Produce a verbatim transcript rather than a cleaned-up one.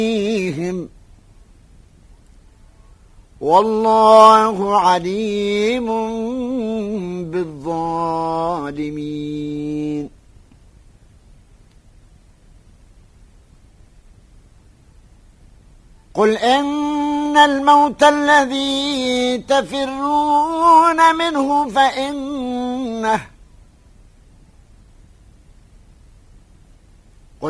فيهم والله عليم بالظالمين. قل إن الموت الذي تفرون منه فإنه